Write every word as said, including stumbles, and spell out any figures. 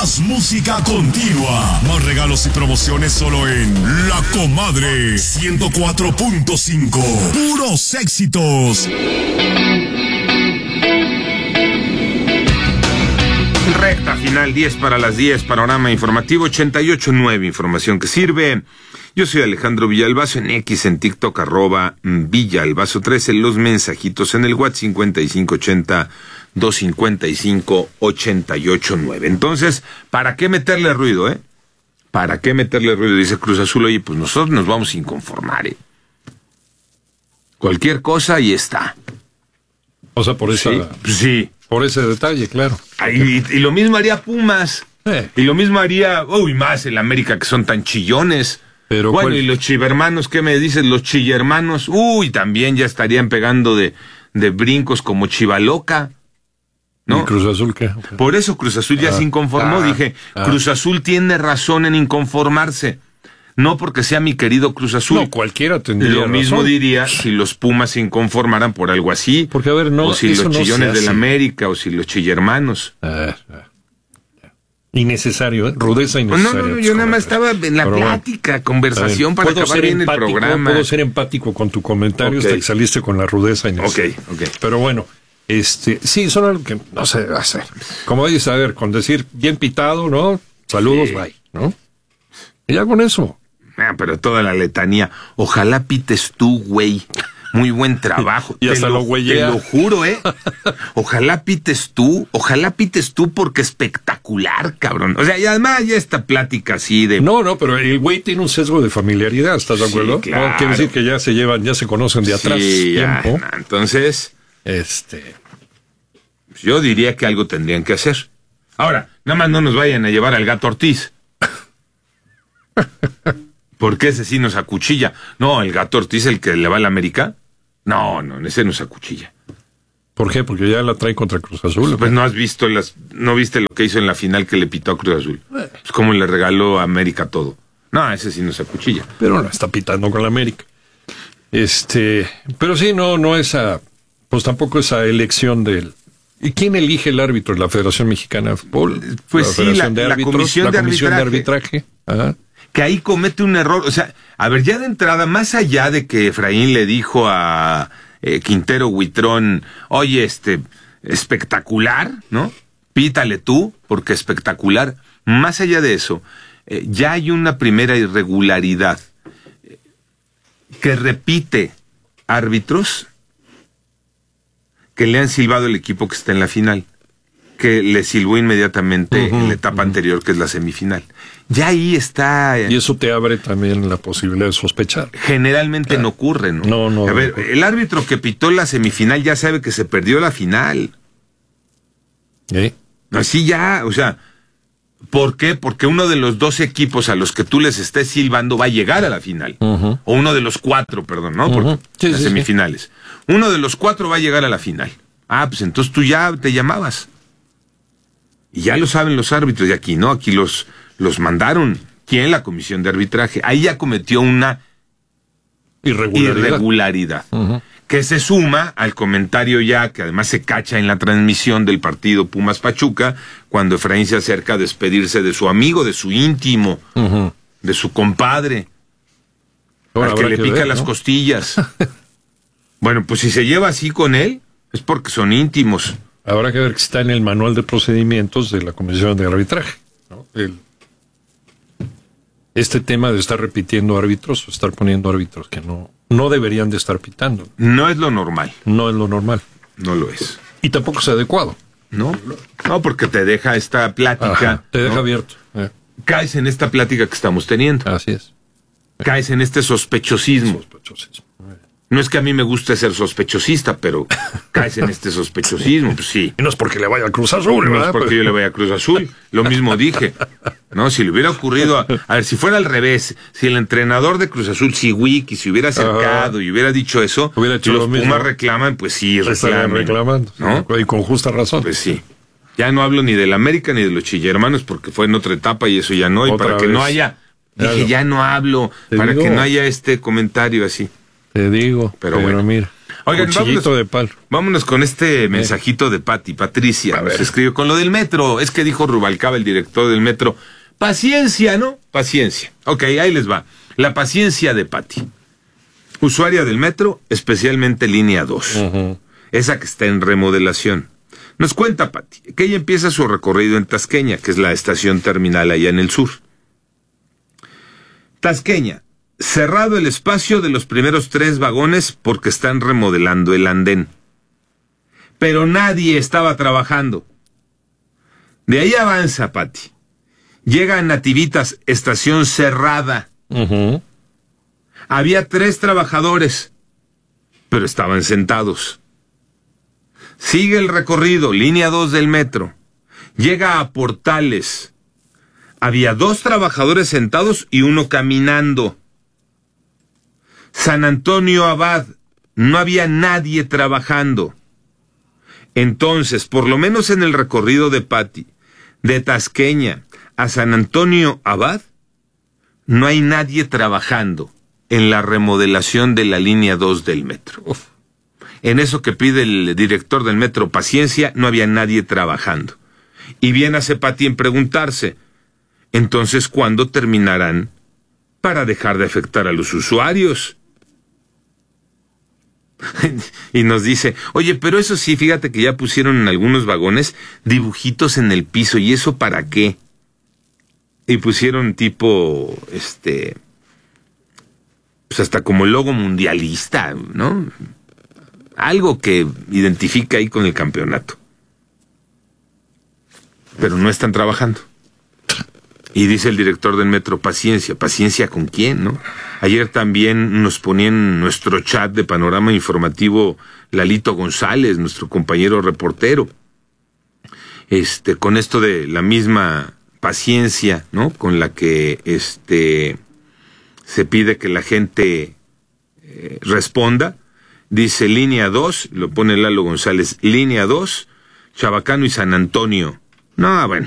Más música continua. Más regalos y promociones solo en La Comadre ciento cuatro punto cinco. Puros éxitos. Recta final, diez para las diez, panorama informativo ochenta y ocho nueve, información que sirve. Yo soy Alejandro Villalbazo, en X, en TikTok, arroba Villalbazo trece, los mensajitos en el WhatsApp cincuenta y cinco ochenta, doscientos cincuenta y cinco, ochenta y ocho nueve. Entonces, ¿para qué meterle ruido, eh? ¿Para qué meterle ruido? Dice Cruz Azul, oye, pues nosotros nos vamos a inconformar, eh. Cualquier cosa y está. O sea, por esa... Sí, sí. Por ese detalle, claro. Y, y lo mismo haría Pumas. Eh. Y lo mismo haría, uy, más el América, que son tan chillones. Pero bueno, ¿cuál? y los chivermanos, ¿qué me dices? Los chillermanos, uy, también ya estarían pegando de, de brincos como Chivaloca, ¿no? ¿Y Cruz Azul qué? Okay. Por eso Cruz Azul ya ah, se inconformó. ah, Dije, ah. Cruz Azul tiene razón en inconformarse. No porque sea mi querido Cruz Azul. No, cualquiera tendría Lo mismo razón. diría si los Pumas se inconformaran por algo así. Porque, a ver, no... O si eso los no chillones se del hace. América, o si los chillermanos. Ah, ah. Innecesario, ¿eh? Rudeza No, innecesaria. no, no, yo nada más estaba en la Pero plática, bueno, conversación para puedo acabar ser bien el empático, programa. Puedo ser empático con tu comentario Ok. hasta que saliste con la rudeza innecesaria. Ok, ok. Pero bueno, este, sí, son algo que no se debe hacer. Como dices, a ver, con decir bien pitado, ¿no? Saludos, Sí. bye, ¿no? Y ya con eso. Ah, pero toda la letanía. Ojalá pites tú, güey. Muy buen trabajo. Y hasta Te lo güeyea. Te lo juro, ¿eh? Ojalá pites tú, ojalá pites tú porque espectacular, cabrón. O sea, y además ya esta plática así de... No, no, pero el güey tiene un sesgo de familiaridad, ¿estás de Sí, acuerdo? claro. No, quiere decir que ya se llevan, ya se conocen de atrás Sí, ya, tiempo. no, entonces, Este, yo diría que algo tendrían que hacer. Ahora, nada más no nos vayan a llevar al Gato Ortiz. Porque ese sí nos acuchilla. No, el Gato Ortiz, el que le va al América. No, no, ese nos acuchilla. ¿por qué? Porque ya la trae contra Cruz Azul. Pues no has visto las, no viste lo que hizo en la final que le pitó a Cruz Azul. Pues como le regaló a América todo. No, ese sí nos acuchilla. Pero no está pitando con la América. Este, pero sí, no, no esa, pues tampoco esa elección del. ¿Y quién elige el árbitro? ¿La Federación Mexicana de Fútbol? Pues ¿La sí, Federación la- de la Árbitros? Comisión la de Comisión de Arbitraje. Arbitraje. Ajá. Que ahí comete un error. O sea, a ver, ya de entrada, más allá de que Efraín le dijo a eh, Quintero Huitrón, oye, este, espectacular, ¿no? Pítale tú, porque espectacular. Más allá de eso, eh, ya hay una primera irregularidad eh, que repite árbitros que le han silbado el equipo que está en la final, que le silbó inmediatamente Uh-huh, en la etapa uh-huh. anterior, que es la semifinal. Ya ahí está... Y eso te abre también la posibilidad de sospechar. Generalmente no ocurre, ¿no? No, no, A ver, no. el árbitro que pitó la semifinal ya sabe que se perdió la final. ¿Eh? Así ya, o sea, ¿por qué? Porque uno de los dos equipos a los que tú les estés silbando va a llegar a la final. Uh-huh. O uno de los cuatro, perdón, ¿no? Ujú. Porque Sí, las sí, sí. semifinales. Uno de los cuatro va a llegar a la final. Ah, pues entonces tú ya te llamabas. Y ya lo saben los árbitros de aquí, ¿no? Aquí los, los mandaron. ¿Quién? La comisión de arbitraje. Ahí ya cometió una Irregularidad. irregularidad. Uh-huh. Que se suma al comentario ya, que además se cacha en la transmisión del partido Pumas Pachuca, cuando Efraín se acerca a despedirse de su amigo, de su íntimo, Uh-huh. de su compadre, Ahora al que habrá le que pica ver, las ¿no? costillas. Bueno, pues si se lleva así con él, es porque son íntimos. Habrá que ver que está en el manual de procedimientos de la Comisión de Arbitraje, ¿no? El, este tema de estar repitiendo árbitros o estar poniendo árbitros que no, no deberían de estar pitando. No es lo normal, No es lo normal. no lo es. Y tampoco es adecuado. ¿No? No, porque te deja esta plática. Ajá, te deja ¿no? abierto. Eh, Caes en esta plática que estamos teniendo. así es. Caes en este sospechosismo. Sospechosismo. No es que a mí me guste ser sospechosista, pero caes en este sospechosismo, pues sí. Y no es porque le vaya al Cruz Azul, No es ¿verdad? porque yo le vaya a Cruz Azul, lo mismo dije. No, si le hubiera ocurrido, a, a ver, si fuera al revés, si el entrenador de Cruz Azul, si Wiki, se hubiera acercado Ajá. y hubiera dicho eso, Hubiera hecho si los lo mismo. Pumas reclaman, pues sí, Estarían reclamen. reclamando. ¿No? Y con justa razón. Pues sí. Ya no hablo ni del América ni de los chillermanos porque fue en otra etapa y eso ya no. Y Otra para que vez. no haya, Claro. dije, ya no hablo, Te para digo. que no haya este comentario así. Te digo. Pero Pero, bueno. mira. Oigan, Cuchillito vámonos, de palo. vámonos con este mensajito de Pati. Patricia A nos ver. escribe con lo del metro. Es que dijo Rubalcaba, el director del metro. Paciencia, ¿no? Paciencia. Ok, ahí les va. La paciencia de Pati. Usuaria del metro, especialmente línea dos. Uh-huh. Esa que está en remodelación. Nos cuenta Pati que ella empieza su recorrido en Tasqueña, que es la estación terminal allá en el sur. Tasqueña. Cerrado el espacio de los primeros tres vagones porque están remodelando el andén. Pero nadie estaba trabajando. De ahí avanza, Pati. Llega a Nativitas, estación cerrada. Uh-huh. Había tres trabajadores, pero estaban sentados. Sigue el recorrido, línea dos del metro. Llega a Portales. Había dos trabajadores sentados y uno caminando. San Antonio Abad, no había nadie trabajando. Entonces, por lo menos en el recorrido de Pati, de Tasqueña a San Antonio Abad, no hay nadie trabajando en la remodelación de la línea dos del metro. Uf. En eso que pide el director del metro, paciencia, no había nadie trabajando. Y bien hace Pati en preguntarse, entonces, ¿cuándo terminarán para dejar de afectar a los usuarios? Y nos dice, oye, pero eso sí, fíjate que ya pusieron en algunos vagones dibujitos en el piso, ¿y eso para qué? Y pusieron tipo, este, pues hasta como logo mundialista, ¿no? Algo que identifica ahí con el campeonato. Pero no están trabajando. Y dice el director del metro, paciencia, paciencia con quién, ¿no? Ayer también nos ponía en nuestro chat de Panorama Informativo Lalito González, nuestro compañero reportero, este, con esto de la misma paciencia, ¿no? Con la que este se pide que la gente eh, responda. Dice línea dos, lo pone Lalo González, línea dos, Chabacano y San Antonio. No, bueno.